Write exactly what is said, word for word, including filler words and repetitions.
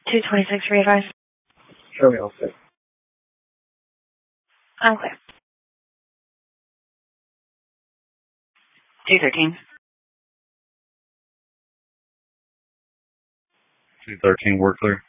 two twenty-six, re-advise. Show me all set. I'm clear. two thirteen. two thirteen, work clear.